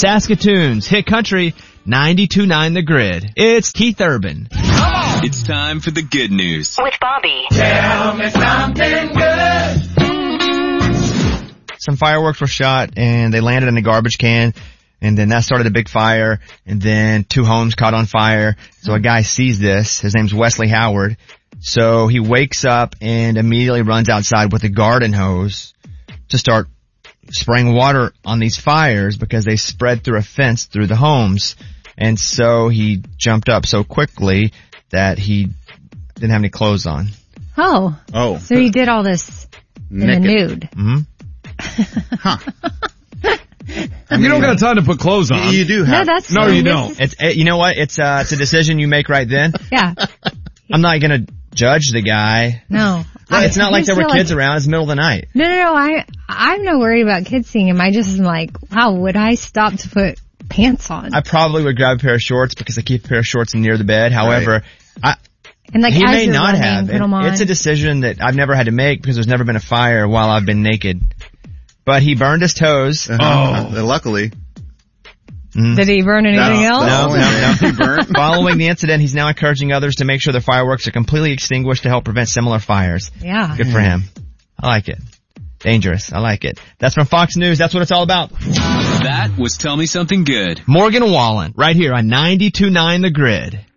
Saskatoon's hit country 92.9 The Grid. It's Keith Urban. It's time for the good news. With Bobby. Tell me something good. Some fireworks were shot and they landed in a garbage can, and then that started a big fire, and then 2 homes caught on fire. So a guy sees this. His name's Wesley Howard. So he wakes up and immediately runs outside with a garden hose to start spraying water on these fires because they spread through a fence through the homes. And so he jumped up so quickly that he didn't have any clothes on. Oh. So he did all this in a nude. Mm-hmm. Huh. You don't got time to put clothes on. You do have. No, you don't. You know what? It's a decision you make right then. Yeah. I'm not gonna judge the guy. No. It's not like there were kids around. It's the middle of the night. No. I'm not worried about kids seeing him. I just am like, wow, would I stop to put pants on? I probably would grab a pair of shorts because I keep a pair of shorts near the bed. However, and like, he as may you're not running, have. put 'em on. It's a decision that I've never had to make because there's never been a fire while I've been naked. But he burned his toes. Luckily. Did he burn anything else? No. He burned. Following the incident, he's now encouraging others to make sure their fireworks are completely extinguished to help prevent similar fires. Yeah. Good for him. I like it. Dangerous. I like it. That's from Fox News. That's what it's all about. That was Tell Me Something Good. Morgan Wallen, right here on 92.9 The Grid.